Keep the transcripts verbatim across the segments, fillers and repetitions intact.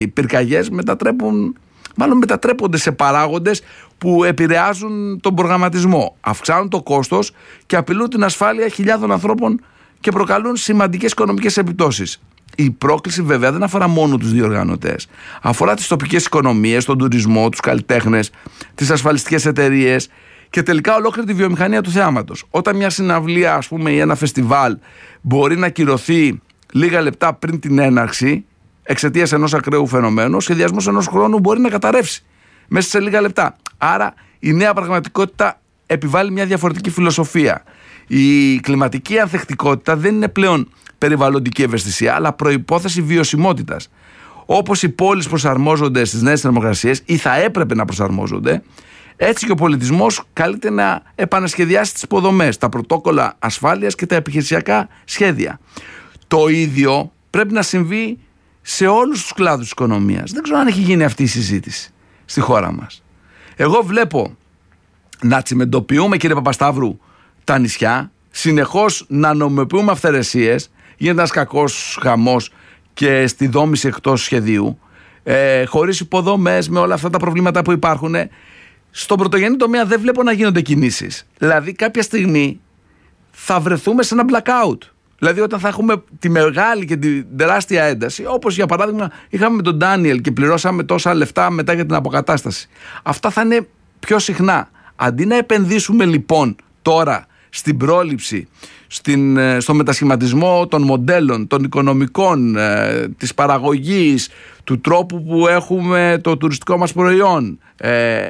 Οι πυρκαγιές μετατρέπουν, μάλλον μετατρέπονται σε παράγοντες που επηρεάζουν τον προγραμματισμό, αυξάνουν το κόστος και απειλούν την ασφάλεια χιλιάδων ανθρώπων και προκαλούν σημαντικές οικονομικές επιπτώσεις. Η πρόκληση βέβαια δεν αφορά μόνο τους διοργανωτές. Αφορά τις τοπικές οικονομίες, τον τουρισμό, τους καλλιτέχνες, τις ασφαλιστικές εταιρείες και τελικά ολόκληρη τη βιομηχανία του θεάματος. Όταν μια συναυλία, ας πούμε, ή ένα φεστιβάλ μπορεί να ακυρωθεί λίγα λεπτά πριν την έναρξη εξαιτίας ενός ακραίου φαινομένου, ο σχεδιασμός ενός χρόνου μπορεί να καταρρεύσει μέσα σε λίγα λεπτά. Άρα η νέα πραγματικότητα επιβάλλει μια διαφορετική φιλοσοφία. Η κλιματική ανθεκτικότητα δεν είναι πλέον περιβαλλοντική ευαισθησία, αλλά προϋπόθεση βιωσιμότητας. Όπως οι πόλεις προσαρμόζονται στις νέες θερμοκρασίες ή θα έπρεπε να προσαρμόζονται, έτσι και ο πολιτισμός καλείται να επανασχεδιάσει τις υποδομές, τα πρωτόκολλα ασφάλειας και τα επιχειρησιακά σχέδια. Το ίδιο πρέπει να συμβεί σε όλους τους κλάδους της οικονομίας. Δεν ξέρω αν έχει γίνει αυτή η συζήτηση στη χώρα μας. Εγώ βλέπω να τσιμεντοποιούμε, κύριε Παπασταύρου, τα νησιά, συνεχώς να νομιμοποιούμε αυθαιρεσίες, γίνεται ένας κακός χαμός και στη δόμηση εκτός σχεδίου, ε, χωρίς υποδομές, με όλα αυτά τα προβλήματα που υπάρχουν. Στον πρωτογενή τομέα δεν βλέπω να γίνονται κινήσεις. Δηλαδή κάποια στιγμή θα βρεθούμε σε ένα blackout. Δηλαδή όταν θα έχουμε τη μεγάλη και τη τεράστια ένταση, όπως για παράδειγμα είχαμε με τον Ντάνιελ και πληρώσαμε τόσα λεφτά μετά για την αποκατάσταση. Αυτά θα είναι πιο συχνά. Αντί να επενδύσουμε λοιπόν τώρα στην πρόληψη, στην, στο μετασχηματισμό των μοντέλων, των οικονομικών, ε, της παραγωγής, του τρόπου που έχουμε το τουριστικό μας προϊόν, ε,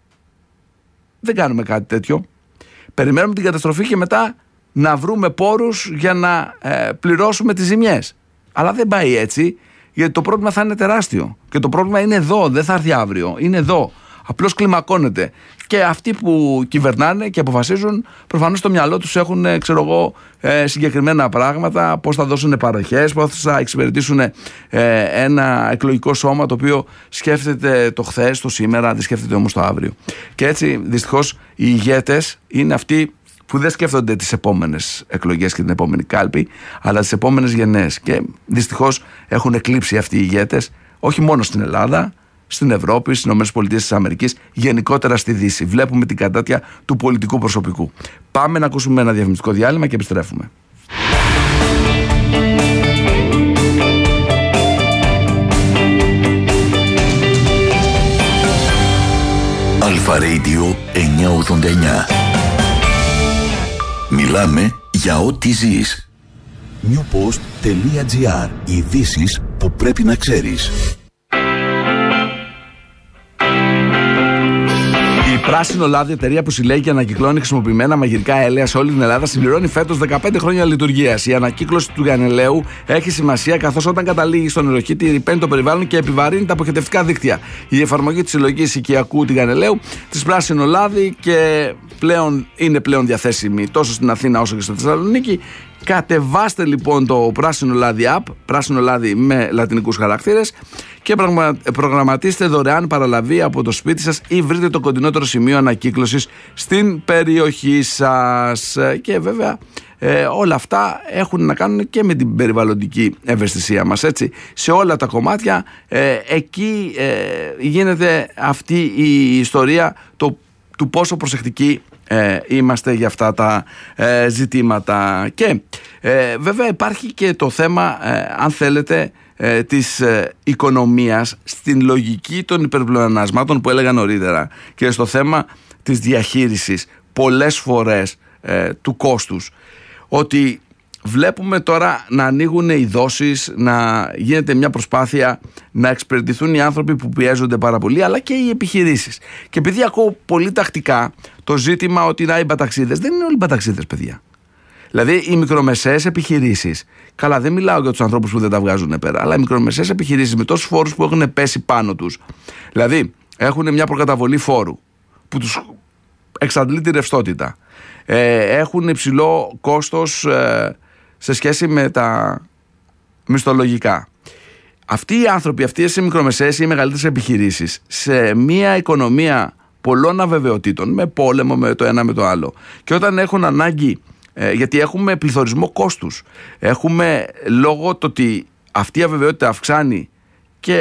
δεν κάνουμε κάτι τέτοιο. Περιμένουμε την καταστροφή και μετά να βρούμε πόρους για να ε, πληρώσουμε τις ζημιές. Αλλά δεν πάει έτσι, γιατί το πρόβλημα θα είναι τεράστιο. Και το πρόβλημα είναι εδώ, δεν θα έρθει αύριο. Είναι εδώ. Απλώς κλιμακώνεται. Και αυτοί που κυβερνάνε και αποφασίζουν, προφανώς στο μυαλό τους έχουν, ξέρω εγώ, ε, συγκεκριμένα πράγματα, πώς θα δώσουν παροχές, πώς θα εξυπηρετήσουν ε, ένα εκλογικό σώμα το οποίο σκέφτεται το χθες, το σήμερα, δεν σκέφτεται όμως το αύριο. Και έτσι, δυστυχώς, οι ηγέτες είναι αυτοί που δεν σκέφτονται τις επόμενες εκλογές και την επόμενη κάλπη, αλλά τις επόμενες γενναίες. Και δυστυχώς έχουν εκλείψει αυτοί οι ηγέτες, όχι μόνο στην Ελλάδα, στην Ευρώπη, στις ΗΠΑ, γενικότερα στη Δύση. Βλέπουμε την κατάτια του πολιτικού προσωπικού. Πάμε να ακούσουμε ένα διαφημιστικό διάλειμμα και επιστρέφουμε. Αλφα Radio εννιακόσια ογδόντα εννιά. Μιλάμε για ό,τι ζεις. newpost.gr. Ειδήσεις που πρέπει να ξέρεις. Η Πράσινο Λάδι, εταιρεία που συλλέγει και ανακυκλώνει χρησιμοποιημένα μαγειρικά έλαια σε όλη την Ελλάδα, συμπληρώνει φέτος δεκαπέντε χρόνια λειτουργίας. Η ανακύκλωση του γανελαίου έχει σημασία, καθώς όταν καταλήγει στον νεροχύτη ρυπαίνει το περιβάλλον και επιβαρύνει τα αποχετευτικά δίκτυα. Η εφαρμογή της συλλογής οικιακού τηγανελαίου της Πράσινο Λάδι και πλέον είναι πλέον διαθέσιμη τόσο στην Αθήνα όσο και στη Θεσσαλονίκη. Κατεβάστε λοιπόν το Πράσινο Λάδι app, Πράσινο Λάδι με λατινικούς χαρακτήρες, και προγραμματίστε δωρεάν παραλαβή από το σπίτι σας ή βρείτε το κοντινότερο σημείο ανακύκλωσης στην περιοχή σας. Και βέβαια ε, όλα αυτά έχουν να κάνουν και με την περιβαλλοντική ευαισθησία μας, έτσι. Σε όλα τα κομμάτια ε, εκεί ε, γίνεται αυτή η ιστορία το, του πόσο προσεκτικοί Ε, είμαστε για αυτά τα ε, ζητήματα. Και ε, βέβαια υπάρχει και το θέμα, ε, αν θέλετε, ε, της ε, οικονομίας στην λογική των υπερπλεονασμάτων που έλεγα νωρίτερα και στο θέμα της διαχείρισης πολλές φορές ε, του κόστους. Ότι βλέπουμε τώρα να ανοίγουν οι δόσεις, να γίνεται μια προσπάθεια να εξυπηρετηθούν οι άνθρωποι που πιέζονται πάρα πολύ, αλλά και οι επιχειρήσεις. Και επειδή ακούω πολύ τακτικά το ζήτημα ότι να οι μπαταξίδες, δεν είναι όλοι μπαταξίδες, παιδιά. Δηλαδή οι μικρομεσαίες επιχειρήσεις, καλά δεν μιλάω για τους ανθρώπους που δεν τα βγάζουν πέρα, αλλά οι μικρομεσαίες επιχειρήσεις με τόσους φόρους που έχουν πέσει πάνω τους, δηλαδή έχουν μια προκαταβολή φόρου που τους εξαντλεί τη ρευστότητα, ε, έχουν υψηλό κόστος ε, σε σχέση με τα μισθολογικά. Αυτοί οι άνθρωποι, αυτές οι μικρομεσαίες ή οι μεγαλύτερες επιχειρήσεις, σε μια οικονομία πολλών αβεβαιοτήτων, με πόλεμο, με το ένα με το άλλο, και όταν έχουν ανάγκη, ε, γιατί έχουμε πληθωρισμό κόστους, έχουμε λόγω το ότι αυτή η αβεβαιότητα αυξάνει και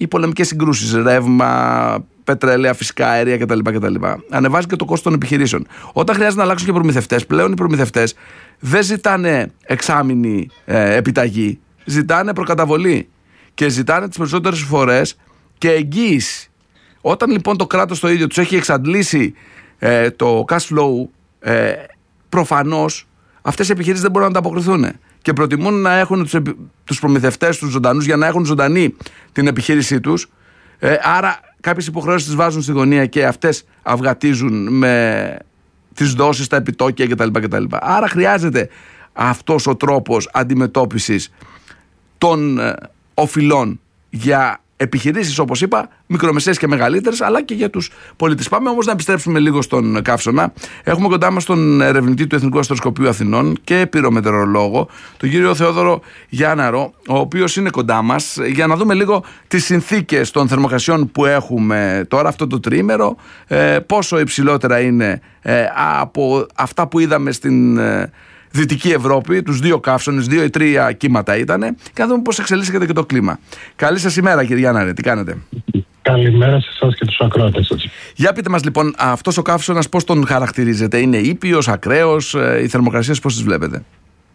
οι πολεμικές συγκρούσεις, ρεύμα, πετρέλαια, φυσικά αέρια κτλ. κτλ. Ανεβάζει και το κόστος των επιχειρήσεων. Όταν χρειάζεται να αλλάξουν και προμηθευτές, πλέον οι προμηθευτές δεν ζητάνε εξάμηνη ε, επιταγή, ζητάνε προκαταβολή και ζητάνε τις περισσότερες φορές και εγγύηση. Όταν λοιπόν το κράτος το ίδιο τους έχει εξαντλήσει ε, το cash flow, ε, προφανώς αυτές οι επιχειρήσεις δεν μπορούν να ανταποκριθούν και προτιμούν να έχουν τους, τους προμηθευτές τους ζωντανούς για να έχουν ζωντανή την επιχείρησή τους. Ε, άρα κάποιες υποχρεώσεις τις βάζουν στη γωνία και αυτές αυγατίζουν με τις δόσεις, τα επιτόκια κτλ. κτλ. Άρα χρειάζεται αυτός ο τρόπος αντιμετώπισης των ε, οφειλών για επιχειρήσεις, όπως είπα, μικρομεσαίες και μεγαλύτερες, αλλά και για τους πολίτες. Πάμε όμως να επιστρέψουμε λίγο στον καύσωνα. Έχουμε κοντά μας τον ερευνητή του Εθνικού Αστροσκοπείου Αθηνών και πυρομετεωρολόγο, τον κύριο Θεόδωρο Γιάνναρο, ο οποίος είναι κοντά μας, για να δούμε λίγο τις συνθήκες των θερμοκρασιών που έχουμε τώρα, αυτό το τριήμερο, ε, πόσο υψηλότερα είναι ε, από αυτά που είδαμε στην ε, Δυτική Ευρώπη, τους δύο καύσωνες, δύο ή τρία κύματα ήτανε, και να δούμε πώς εξελίσσεται και το κλίμα. Καλή σας ημέρα, κύριε Γιάνναρε, τι κάνετε? Καλημέρα σε εσάς και τους ακροατές σας. Για πείτε μας λοιπόν, αυτός ο καύσωνας πώς τον χαρακτηρίζετε? Είναι ήπιος, ακραίος, οι θερμοκρασίες πώς τις βλέπετε?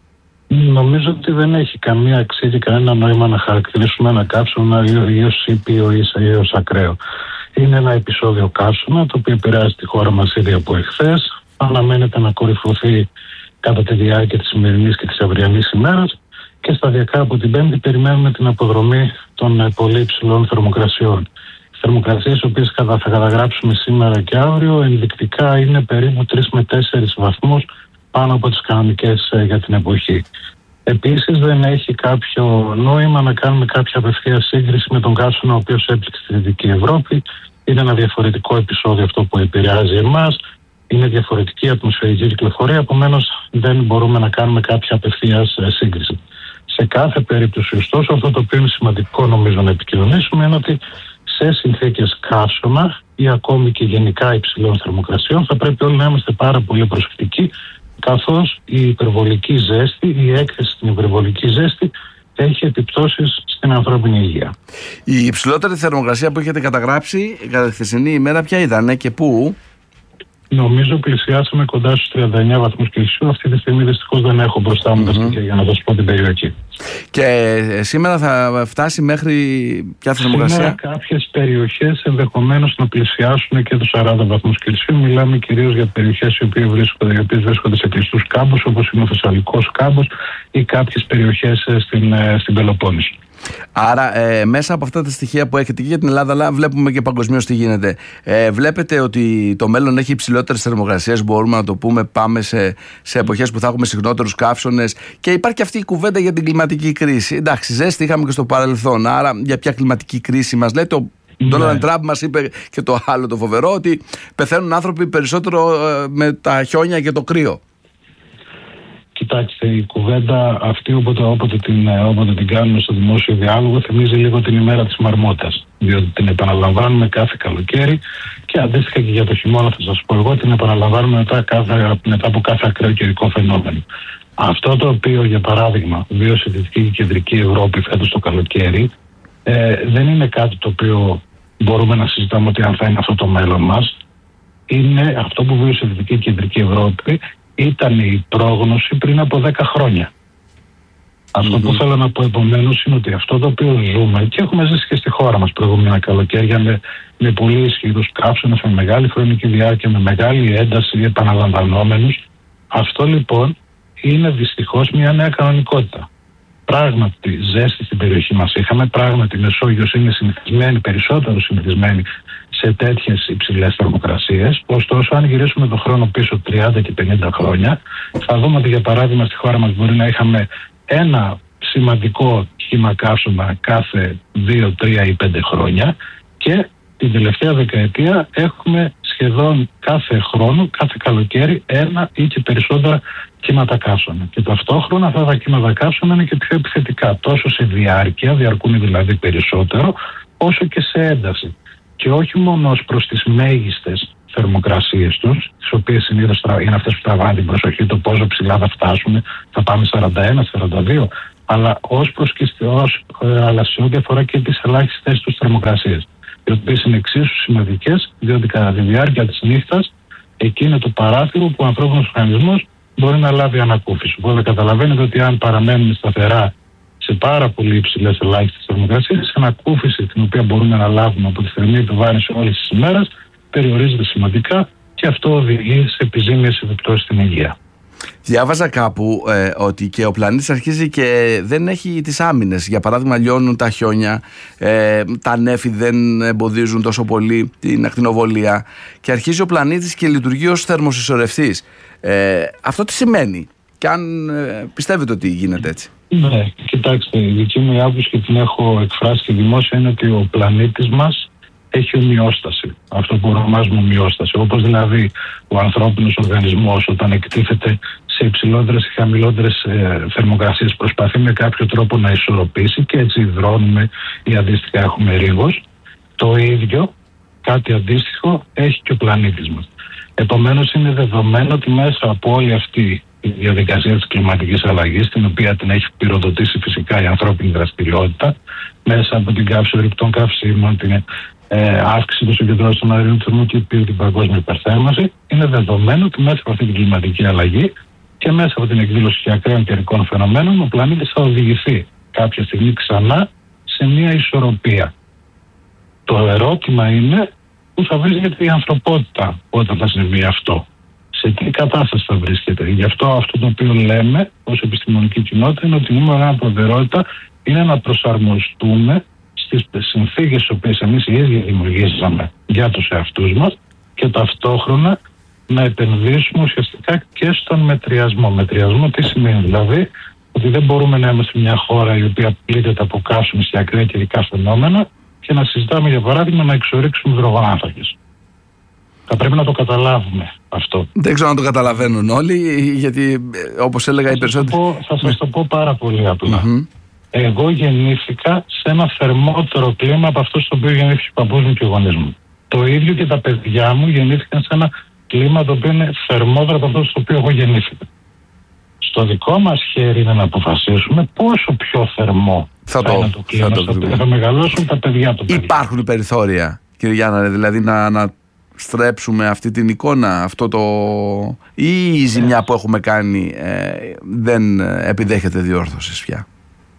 Νομίζω ότι δεν έχει καμία αξία και κανένα νόημα να χαρακτηρίσουμε ένα καύσωνα ή ως ήπιο ή ως ακραίο. Είναι ένα επεισόδιο καύσωνα το οποίο επηρεάζει τη χώρα μας ήδη από εχθές. Αναμένεται να κορυφωθεί κατά τη διάρκεια της σημερινής και της αυριανής ημέρας και σταδιακά από την Πέμπτη περιμένουμε την αποδρομή των πολύ υψηλών θερμοκρασιών. Οι θερμοκρασίες, οι οποίες θα καταγράψουμε σήμερα και αύριο, ενδεικτικά είναι περίπου τρεις με τέσσερις βαθμούς πάνω από τις κανονικές για την εποχή. Επίσης, δεν έχει κάποιο νόημα να κάνουμε κάποια απευθεία σύγκριση με τον καύσωνα ο οποίος έπληξε στη Δυτική Ευρώπη. Είναι ένα διαφορετικό επεισόδιο αυτό που επηρεάζει εμάς. Είναι διαφορετική ατμοσφαιρική κυκλοφορία, επομένως δεν μπορούμε να κάνουμε κάποια απευθείας σύγκριση. Σε κάθε περίπτωση, ωστόσο, αυτό το οποίο είναι σημαντικό νομίζω να επικοινωνήσουμε είναι ότι σε συνθήκες καύσωνα ή ακόμη και γενικά υψηλών θερμοκρασιών θα πρέπει όλοι να είμαστε πάρα πολύ προσεκτικοί, καθώς η υπερβολική ζέστη, η έκθεση στην υπερβολική ζέστη έχει επιπτώσεις στην ανθρώπινη υγεία. Η υψηλότερη θερμοκρασία που έχετε καταγράψει κατά τη χθεσινή ημέρα ποια ήταν και πού? Νομίζω πλησιάσαμε κοντά στους τριάντα εννέα βαθμούς Κελσίου. Αυτή τη στιγμή δυστυχώς δεν έχω μπροστά μου τα στοιχεία για να σας πω την περιοχή. Και σήμερα θα φτάσει μέχρι ποια θερμοκρασία? Σήμερα κάποιες περιοχές ενδεχομένως να πλησιάσουν και τους σαράντα βαθμούς Κελσίου. Μιλάμε κυρίως για περιοχές οι οποίες βρίσκονται, οι οποίες βρίσκονται σε κλειστούς κάμπους, όπως είναι ο Θεσσαλικός κάμπος ή κάποιες περιοχές στην, στην Πελοπόννησο. Άρα ε, μέσα από αυτά τα στοιχεία που έχετε και για την Ελλάδα, αλλά βλέπουμε και παγκοσμίως τι γίνεται, ε, βλέπετε ότι το μέλλον έχει υψηλότερες θερμοκρασίες, μπορούμε να το πούμε, πάμε σε, σε εποχές που θα έχουμε συχνότερους καύσωνες, και υπάρχει αυτή η κουβέντα για την κλιματική κρίση. Εντάξει, ζέστη είχαμε και στο παρελθόν, άρα για ποια κλιματική κρίση μας λέτε? Ο Ντόναλντ Τραμπ μας είπε και το άλλο το φοβερό, ότι πεθαίνουν άνθρωποι περισσότερο ε, με τα χιόνια και το κρύο. Κοιτάξτε, η κουβέντα αυτή όποτε, όποτε, την, όποτε την κάνουμε στο δημόσιο διάλογο θυμίζει λίγο την ημέρα της Μαρμότας, διότι την επαναλαμβάνουμε κάθε καλοκαίρι και αντίστοιχα και για το χειμώνα θα σας πω εγώ την επαναλαμβάνουμε μετά, κάθε, μετά από κάθε ακραίο καιρικό φαινόμενο. Αυτό το οποίο για παράδειγμα βίωσε η Δυτική και Κεντρική Ευρώπη φέτος το καλοκαίρι ε, δεν είναι κάτι το οποίο μπορούμε να συζητάμε ότι αν θα είναι αυτό το μέλλον μας. Είναι αυτό που βίωσε η Δυτική και Κεντρική Ευρώπη. Ήταν η πρόγνωση πριν από δέκα χρόνια. Αυτό mm-hmm. που θέλω να πω επομένως είναι ότι αυτό το οποίο ζούμε και έχουμε ζήσει και στη χώρα μας προηγούμενα καλοκαίρια με, με πολύ ισχυρούς καύσωνες, με μεγάλη χρονική διάρκεια, με μεγάλη ένταση επαναλαμβανόμενους. Αυτό λοιπόν είναι δυστυχώς μια νέα κανονικότητα. Πράγματι ζέστη στην περιοχή μας είχαμε, πράγματι η Μεσόγειος είναι συνηθισμένη, περισσότερο συνηθισμένη σε τέτοιες υψηλές θερμοκρασίες. Ωστόσο, αν γυρίσουμε τον χρόνο πίσω τριάντα και πενήντα χρόνια, θα δούμε ότι για παράδειγμα στη χώρα μας μπορεί να είχαμε ένα σημαντικό κύμα καύσωνα κάθε δύο, τρία ή πέντε χρόνια και την τελευταία δεκαετία έχουμε σχεδόν κάθε χρόνο, κάθε καλοκαίρι, ένα ή και περισσότερα κύματα καύσωνα. Και ταυτόχρονα αυτά τα κύματα καύσωνα είναι και πιο επιθετικά, τόσο σε διάρκεια, διαρκούν δηλαδή περισσότερο, όσο και σε ένταση. Και όχι μόνο ως προς τις μέγιστες θερμοκρασίες τους, τις οποίες συνήθως είναι αυτές που τραβάνε την προσοχή, το πόσο ψηλά θα φτάσουμε, θα πάμε σαράντα ένα, σαράντα δύο, αλλά ως προς και ως, ε, αλλά σε ό,τι αφορά και τις ελάχιστες θέσεις τους θερμοκρασίες, οι οποίες είναι εξίσου σημαντικές, διότι κατά τη διάρκεια της νύχτας εκεί είναι το παράθυρο που ο ανθρώπινος οργανισμός μπορεί να λάβει ανακούφιση. Οπότε καταλαβαίνετε ότι αν παραμένουμε σταθερά σε πάρα πολύ υψηλές ελάχιστες θερμοκρασίες, η ανακούφιση την οποία μπορούμε να λάβουμε από τη θερμή επιβάρυνση όλης της ημέρας περιορίζεται σημαντικά και αυτό οδηγεί σε επιζήμιες επιπτώσεις στην υγεία. Διάβαζα κάπου ε, ότι και ο πλανήτης αρχίζει και δεν έχει τις άμυνες. Για παράδειγμα, λιώνουν τα χιόνια, ε, τα νέφη δεν εμποδίζουν τόσο πολύ την ακτινοβολία και αρχίζει ο πλανήτης και λειτουργεί ως θερμοσυσσωρευτής. Ε, αυτό τι σημαίνει και αν ε, πιστεύετε ότι γίνεται έτσι? Ναι, κοιτάξτε, η δική μου άποψη και την έχω εκφράσει και δημόσια είναι ότι ο πλανήτης μας έχει ομοιόσταση. Αυτό που ονομάζουμε ομοιόσταση. Όπως δηλαδή ο ανθρώπινος οργανισμός όταν εκτίθεται σε υψηλότερες ή χαμηλότερες ε, θερμοκρασίες προσπαθεί με κάποιο τρόπο να ισορροπήσει και έτσι υδρώνουμε ή αντίστοιχα έχουμε ρίγος. Το ίδιο, κάτι αντίστοιχο, έχει και ο πλανήτης μας. Επομένως είναι δεδομένο ότι μέσα από όλη αυτή η διαδικασία της κλιματικής αλλαγής, την οποία την έχει πυροδοτήσει φυσικά η ανθρώπινη δραστηριότητα, μέσα από την καύση ορυκτών καυσίμων, την ε, αύξηση των συγκεντρώσεων των αερίων του θερμοκηπίου, την παγκόσμια υπερθέρμανση, είναι δεδομένο ότι μέσα από αυτή την κλιματική αλλαγή και μέσα από την εκδήλωση και ακραίων καιρικών φαινομένων, ο πλανήτης θα οδηγηθεί κάποια στιγμή ξανά σε μια ισορροπία. Το ερώτημα είναι πού θα βρίσκεται η ανθρωπότητα όταν θα συμβεί αυτό. Σε τι κατάσταση θα βρίσκεται. Γι' αυτό αυτό το οποίο λέμε ως επιστημονική κοινότητα είναι ότι η νούμερο ένα προτεραιότητα είναι να προσαρμοστούμε στις συνθήκες τις οποίες εμείς οι ίδιοι δημιουργήσαμε για τους εαυτούς μας και ταυτόχρονα να επενδύσουμε ουσιαστικά και στον μετριασμό. Μετριασμό τι σημαίνει? Δηλαδή ότι δεν μπορούμε να είμαστε μια χώρα η οποία πλήττεται από καύσιμες και ακραία καιρικά φαινόμενα και να συζητάμε για παράδειγμα να εξορίξουμε υδρογονάνθρακες. Θα πρέπει να το καταλάβουμε αυτό. Δεν ξέρω αν το καταλαβαίνουν όλοι, γιατί όπως έλεγα οι περισσότεροι... Θα σας το πω πάρα πολύ απλά. Mm-hmm. Εγώ γεννήθηκα σε ένα θερμότερο κλίμα από αυτό στο οποίο γεννήθηκε ο παππούς μου και ο γονείς μου. Το ίδιο και τα παιδιά μου γεννήθηκαν σε ένα κλίμα το οποίο είναι θερμότερο από αυτό στο οποίο εγώ γεννήθηκα. Στο δικό μας χέρι είναι να αποφασίσουμε πόσο πιο θερμό θα, θα το, είναι το κλίμα θα, το, στο οποίο θα μεγαλώσουν τα παιδιά του. Υπάρχουν περιθώρια, κύριε Γιάνναρε, δηλαδή να... να... στρέψουμε αυτή την εικόνα, αυτό το... ή η ζημιά που έχουμε κάνει ε, δεν επιδέχεται διόρθωσης πια?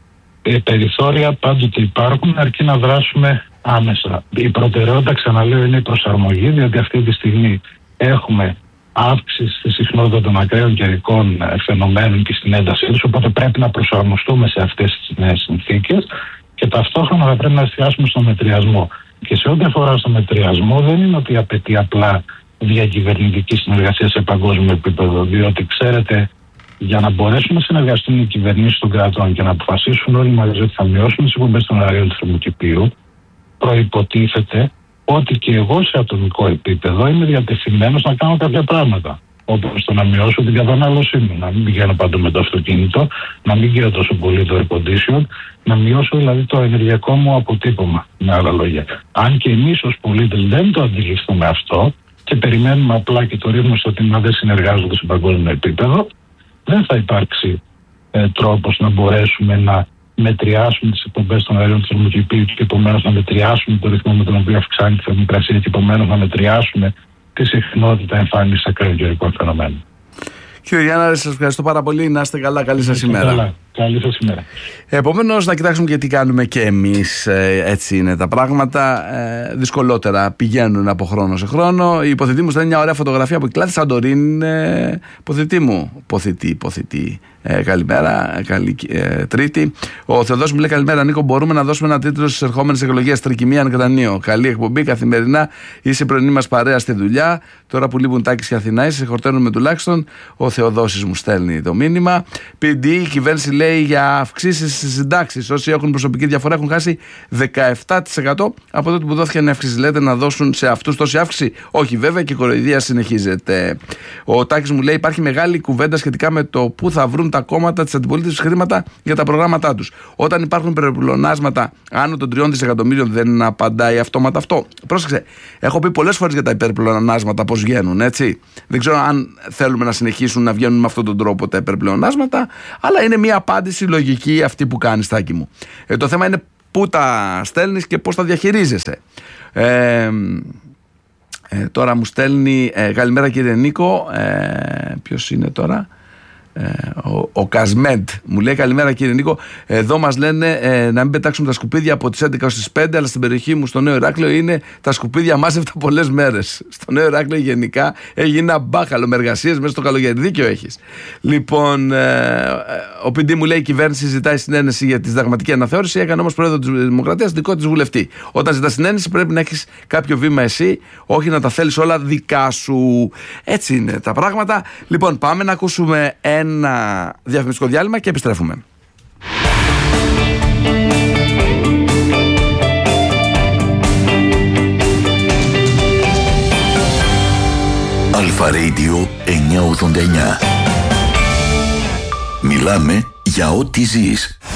Ε, περιθώρια πάντοτε υπάρχουν, αρκεί να δράσουμε άμεσα. Η προτεραιότητα, ξαναλέω, είναι η προσαρμογή, διότι αυτή τη στιγμή έχουμε αύξηση στη συχνότητα των ακραίων καιρικών φαινομένων και στην έντασή τους, οπότε πρέπει να προσαρμοστούμε σε αυτές τις νέες συνθήκες και ταυτόχρονα θα πρέπει να εστιάσουμε στο μετριασμό. Και σε ό,τι αφορά στο μετριασμό, δεν είναι ότι απαιτεί απλά διακυβερνητική συνεργασία σε παγκόσμιο επίπεδο. Διότι ξέρετε, για να μπορέσουν να συνεργαστούν οι κυβερνήσεις των κρατών και να αποφασίσουν όλοι μαζί ότι θα μειώσουν τις εκπομπές των αερίων του θερμοκηπίου, προϋποτίθεται ότι και εγώ σε ατομικό επίπεδο είμαι διατεθειμένος να κάνω κάποια πράγματα. Όπως το να μειώσω την κατανάλωσή μου, να μην πηγαίνω παντού με το αυτοκίνητο, να μην γύρω τόσο πολύ το air condition, να μειώσω δηλαδή το ενεργειακό μου αποτύπωμα, με άλλα λόγια. Αν και εμείς ως πολίτες δεν το αντιληφθούμε αυτό και περιμένουμε απλά και το ρίχνουμε στο ότι δεν συνεργάζονται σε παγκόσμιο επίπεδο, δεν θα υπάρξει ε, τρόπος να μπορέσουμε να μετριάσουμε τις εκπομπές των αερίων του θερμοκηπίου και επομένως να μετριάσουμε το ρυθμό με τον οποίο αυξάνει τη θερμοκρασία και επομένως να μετριάσουμε τη συχνότητα εμφάνισης ακραίων καιρικών φαινομένων. Κύριε Γιάνναρε, σας ευχαριστώ πάρα πολύ. Να είστε καλά. Καλή σας ημέρα. Καλά. Καλή σας ημέρα. Επομένως, να κοιτάξουμε και τι κάνουμε και εμείς. Έτσι είναι τα πράγματα. Ε, δυσκολότερα πηγαίνουν από χρόνο σε χρόνο. Η υποθετή μου στέλνει μια ωραία φωτογραφία που κυκλάθη Σαντορίνη. Ε, υποθετή μου. Υποθετή, υποθετή. Ε, καλημέρα, καλή ε, Τρίτη. Ο Θεοδός μου λέει: καλημέρα, Νίκο. Μπορούμε να δώσουμε ένα τίτλο στις ερχόμενες εκλογές? Τρικυμία αν κρανίο. Καλή εκπομπή καθημερινά. Είσαι πρωινή μας παρέα στη δουλειά. Τώρα που λείπουν Τάκης και Αθηνά, σε χορταίνουμε τουλάχιστον. Ο Θεοδόσης μου στέλνει το μήνυμα. πι ντι, η κυβέρνηση λέει για αυξήσεις στις συντάξεις. Όσοι έχουν προσωπική διαφορά έχουν χάσει δεκαεπτά τοις εκατό από τότε που δόθηκε η αύξηση. Λέτε να δώσουν σε αυτούς τόση αύξηση? Όχι, βέβαια, και η κοροϊδία συνεχίζεται. Ο Τάκης μου λέει: υπάρχει μεγάλη κουβέντα σχετικά με το πού θα βρουν πάρουν τα κόμματα της αντιπολίτευσης χρήματα για τα προγράμματά τους. Όταν υπάρχουν υπερπλεονάσματα άνω των τριών δισεκατομμύριων, δεν απαντάει αυτόματα αυτό. Πρόσεξε, έχω πει πολλές φορές για τα υπερπλεονάσματα πώς βγαίνουν, έτσι. Δεν ξέρω αν θέλουμε να συνεχίσουν να βγαίνουν με αυτόν τον τρόπο τα υπερπλεονάσματα, αλλά είναι μια απάντηση λογική αυτή που κάνει, Στάκη μου. Ε, το θέμα είναι πού τα στέλνεις και πώς τα διαχειρίζεσαι. Ε, ε, τώρα μου στέλνει ε, καλημέρα κύριε Νίκο. Ε, ποιος είναι τώρα? Ο, ο Κασμέντ μου λέει καλημέρα κύριε Νίκο. Εδώ μας λένε ε, να μην πετάξουμε τα σκουπίδια από τις έντεκα στις πέντε, αλλά στην περιοχή μου στο Νέο Ηράκλειο είναι τα σκουπίδια μάζευτα πολλές μέρες. Στο Νέο Ηράκλειο γενικά έγινε ένα μπάχαλο με εργασίες μέσα στο καλοκαίρι. Δίκιο έχεις. Λοιπόν, ε, ο Π Ντι μου λέει η κυβέρνηση ζητάει συνένεση για τη συνταγματική αναθεώρηση. Έκανε όμως πρόεδρο της Δημοκρατίας δικό της βουλευτή. Όταν ζητάς συνένεση πρέπει να έχεις κάποιο βήμα εσύ, όχι να τα θέλεις όλα δικά σου. Έτσι είναι τα πράγματα. Λοιπόν, πάμε να ακούσουμε ένα ένα διαφημιστικό διάλειμμα και επιστρέφουμε. Αλφα Radio εννιακόσια ογδόντα εννιά. Μιλάμε για ό,τι ζεις.